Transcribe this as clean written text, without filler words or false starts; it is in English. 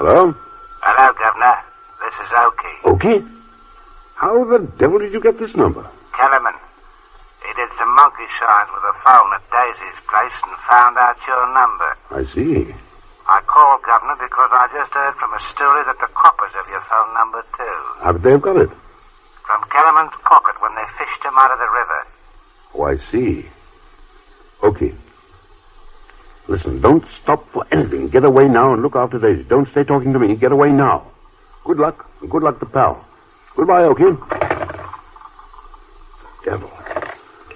Hello? Hello, Governor. This is Okie. Okie? How the devil did you get this number? Kellerman. He did some monkey shines with a phone at Daisy's place and found out your number. I see. I called, Governor, because I just heard from a steward that the coppers have your phone number, too. How did they have got it? From Kellerman's pocket when they fished him out of the river. Oh, I see. Okay. Listen, don't stop for anything. Get away now and look after Daisy. Don't stay talking to me. Get away now. Good luck. Good luck to pal. Goodbye, Okie. Devil.